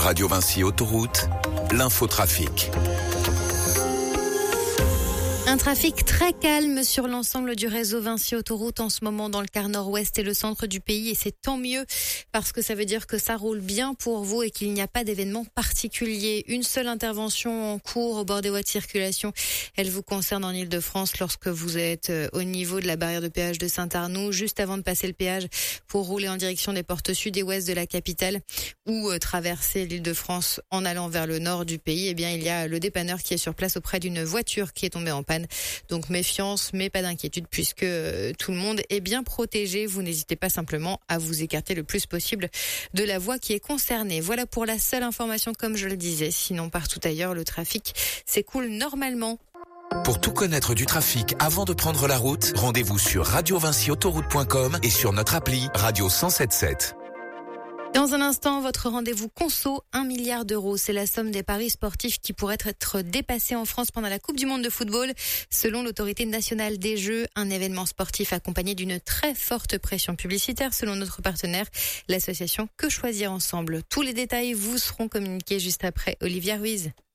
Radio Vinci Autoroute, l'infotrafic. Un trafic très calme sur l'ensemble du réseau Vinci Autoroute en ce moment dans le quart nord-ouest et le centre du pays, et c'est tant mieux parce que ça veut dire que ça roule bien pour vous et qu'il n'y a pas d'événement particulier. Une seule intervention en cours au bord des voies de circulation, elle vous concerne en Ile-de-France lorsque vous êtes au niveau de la barrière de péage de Saint-Arnoux, juste avant de passer le péage pour rouler en direction des portes sud et ouest de la capitale ou traverser l'Île-de-France en allant vers le nord du pays. Eh bien, il y a le dépanneur qui est sur place auprès d'une voiture qui est tombée en panne. Donc méfiance, mais pas d'inquiétude puisque tout le monde est bien protégé. Vous n'hésitez pas simplement à vous écarter le plus possible de la voie qui est concernée. Voilà pour la seule information, comme je le disais. Sinon, partout ailleurs, le trafic s'écoule normalement. Pour tout connaître du trafic avant de prendre la route, rendez-vous sur radiovinciautoroute.com et sur notre appli Radio 107.7. Dans un instant, votre rendez-vous conso, 1 milliard d'euros. C'est la somme des paris sportifs qui pourraient être dépassés en France pendant la Coupe du Monde de football. Selon l'autorité nationale des Jeux, un événement sportif accompagné d'une très forte pression publicitaire, selon notre partenaire, l'association Que Choisir Ensemble. Tous les détails vous seront communiqués juste après. Olivia Ruiz.